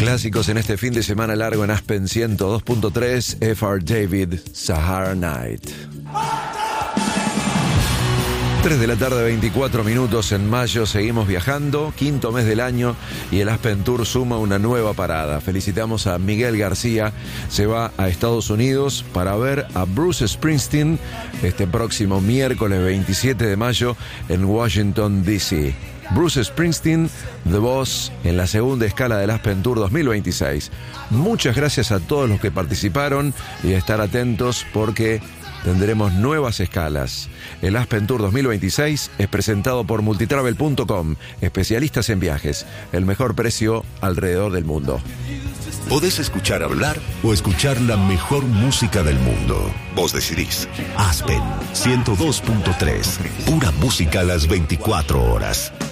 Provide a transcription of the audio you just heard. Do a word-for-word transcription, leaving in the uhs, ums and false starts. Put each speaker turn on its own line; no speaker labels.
Clásicos en este fin de semana largo en Aspen ciento dos punto tres, F R David, Sahara Night. tres de la tarde, veinticuatro minutos en mayo, seguimos viajando, quinto mes del año y el Aspen Tour suma una nueva parada. Felicitamos a Miguel García, se va a Estados Unidos para ver a Bruce Springsteen este próximo miércoles veintisiete de mayo en Washington, D C Bruce Springsteen, The Boss, en la segunda escala del Aspen Tour dos mil veintiséis. Muchas gracias a todos los que participaron y a estar atentos porque tendremos nuevas escalas. El Aspen Tour dos mil veintiséis es presentado por multitravel punto com, especialistas en viajes, el mejor precio alrededor del mundo.
Podés escuchar hablar o escuchar la mejor música del mundo. Vos decidís. Aspen ciento dos punto tres, pura música a las veinticuatro horas.